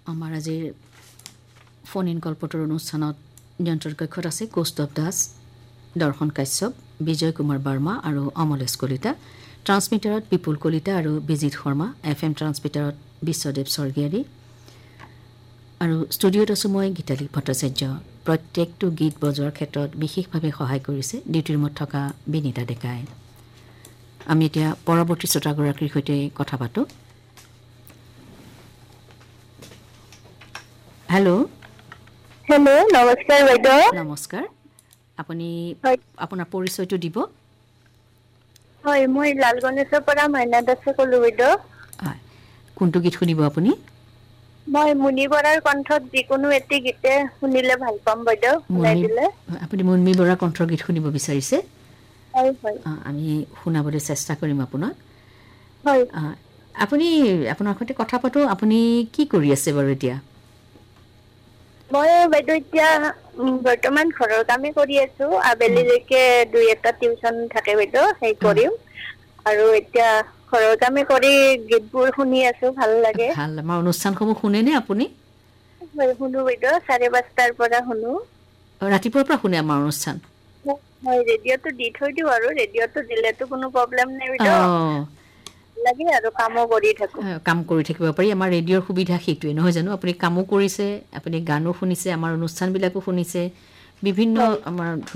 আমাৰ আজিৰ phone in কল্পটোৰ অনুষ্ঠানত নিয়ন্ত্ৰণ কক্ষত আছে কৌস্তৱ দাস, দৰ্শন কাশ্যপ, বিজয় কুমাৰ বৰ্মা আৰু অমলেশ কলিতা। ট্ৰান্সমিটাৰত বিপুল কলিতা আৰু বিজিত শৰ্মা। FM ট্ৰান্সমিটাৰত বিশ্বদেৱ স্বৰ্গীয়াৰী আৰু ষ্টুডিঅ'ত আছোঁ মই গীতালী ভট্টাচাৰ্য। প্ৰত্যেকটো গীত বজোৱাৰ ক্ষেত্ৰত বিশেষভাৱে সহায় কৰিছে ডিউটি ৰুমত থকা বিনীতা ডেকাই। আমি এতিয়া পৰৱৰ্তী শ্ৰোতাগৰাকীৰ সৈতে কথা পাতোঁ। হেল্ল'। হেল্ল', নমস্কাৰ বাইদেউ। নমস্কাৰ, আপুনি হয়। আপোনাৰ পৰিচয়টো দিব। হয়, মই লালগণেশৰ পৰা মাইনা দাসে ক'লো বাইদেউ। হয়, কোনটো গীত শুনিব আপুনি? মই মুনি বৰাৰ কণ্ঠত যিকোনো এটি গীতে শুনিলে ভাল পাম বাইদেউ, শুনাই দিলে। আপুনি মুন্মী বৰাৰ কণ্ঠৰ গীত শুনিব বিচাৰিছে? হয় হয়। আমি শুনাবলৈ চেষ্টা কৰিম আপোনাক। হয়। আপুনি আপোনাৰ সৈতে কথা পাতোঁ। আপুনি কি কৰি আছে বাৰু এতিয়া? মই বাইদেউ এতিয়া বৰ্তমান ঘৰৰ কামে কৰি আছো। আবেলিলৈকে 2-এটা টিউচন থাকে বাইদেউ, সেই কৰিম। আৰু এতিয়া ঘৰৰ কামে কৰি গীতবোৰ শুনি আছো, ভাল লাগে। ভাল, আমাৰ অনুষ্ঠানসমূহ শুনেনে আপুনি? শুনো বাইদেউ, 5:30 পৰা শুনো। ৰাতিপুৱাৰ পৰা শুনে আমাৰ অনুষ্ঠান? হয়, ৰেডিঅ'টো দি থৈ দিওঁ আৰু ৰেডিঅ'টো দিলেতো কোনো প্ৰব্লেম নাই বাইদেউ। লাগে আৰু কামো কৰি থাকো। কাম কৰি থাকিব পাৰি। আমাৰ ৰেডিঅ'ৰ সুবিধা সেইটোৱে, নহয় জানো? আপুনি কামো কৰিছে, আপুনি গানো শুনিছে, আমাৰ অনুষ্ঠানবিলাকো শুনিছে, বিভিন্ন আমাৰ